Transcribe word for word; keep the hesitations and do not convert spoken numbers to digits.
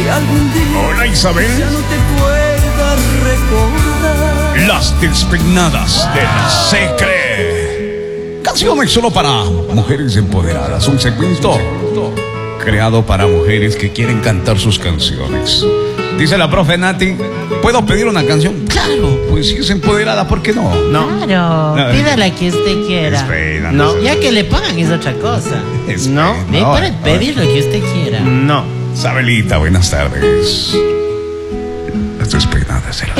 Si algún día Hola, Isabel. ya no te puedas recordar. Las despeinadas del Secre. Canciones solo para mujeres empoderadas. Un segmento creado para mujeres que quieren cantar sus canciones. Dice la profe Nati, ¿puedo pedir una canción? Claro, pues si es empoderada, ¿por qué no? No. Claro, No. pídala que usted quiera. Espera, No, no. ya que le pagan es otra cosa. Espera, No, me no, puede no. pedir lo que usted quiera. No. Isabelita, buenas tardes. Las despeinadas del